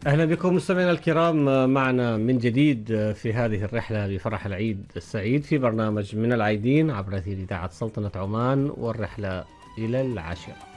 أهلا بكم مستمعينا الكرام، معنا من جديد في هذه الرحلة لفرح العيد السعيد في برنامج من العايدين عبر أثير إذاعة سلطنة عمان، والرحلة إلى العاشرة.